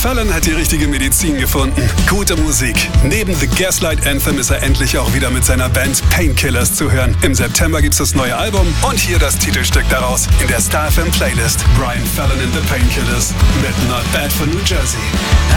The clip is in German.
Fallon hat die richtige Medizin gefunden. Gute Musik. Neben The Gaslight Anthem ist er endlich auch wieder mit seiner Band Painkillers zu hören. Im September gibt's das neue Album und hier das Titelstück daraus in der Star FM Playlist. Brian Fallon and the Painkillers mit Not Bad for New Jersey.